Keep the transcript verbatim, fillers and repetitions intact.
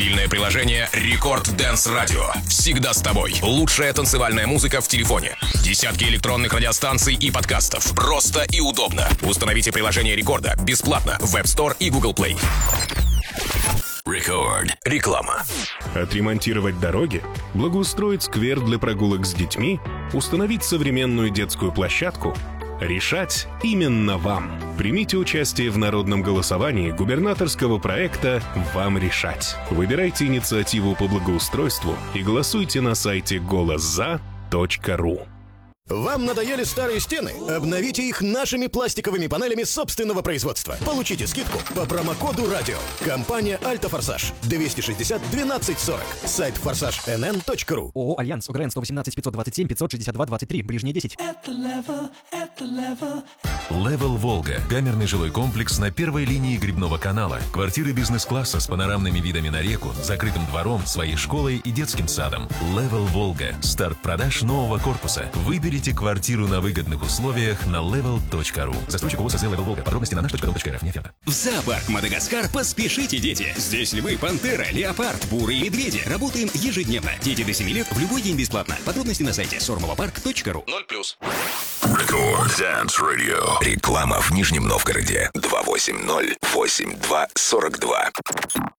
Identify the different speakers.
Speaker 1: Мобильное приложение Рекорд Dance Radio. Всегда с тобой. Лучшая танцевальная музыка в телефоне. Десятки электронных радиостанций и подкастов. Просто и удобно. Установите приложение Рекорда бесплатно в App Store и Google Play. Рекорд. Реклама.
Speaker 2: Отремонтировать дороги? Благоустроить сквер для прогулок с детьми? Установить современную детскую площадку? Решать именно вам. Примите участие в народном голосовании губернаторского проекта «Вам решать». Выбирайте инициативу по благоустройству и голосуйте на сайте голос за точка ру.
Speaker 3: Вам надоели старые стены? Обновите их нашими пластиковыми панелями собственного производства. Получите скидку по промокоду «Радио». Компания «Альтофорсаж». двести шестьдесят двенадцать сорок. Сайт форсаж эн эн точка ру.
Speaker 4: ООО «Альянс». УГРН сто восемнадцать пятьсот двадцать семь пятьсот шестьдесят два двадцать три. Ближняя десять.
Speaker 5: Level Волга. Камерный жилой комплекс на первой линии Грибного канала. Квартиры бизнес-класса с панорамными видами на реку, закрытым двором, своей школой и детским садом. Level Волга. Старт продаж нового корпуса. Выберите квартиру на выгодных условиях на level точка ру. Застройщик ООО «Level Волга». Подробности на наш точка ру точка эр эф. Не оферта.
Speaker 6: В зоопарк Мадагаскар поспешите, дети. Здесь львы, пантера, леопард, буры и медведи. Работаем ежедневно. Дети до семи лет в любой день бесплатно. Подробности на сайте сормовопарк точка ру.
Speaker 1: ноль плюс.
Speaker 7: Рекорд Dance Radio. Реклама в Нижнем Новгороде. два восемь ноль восемь два сорок два.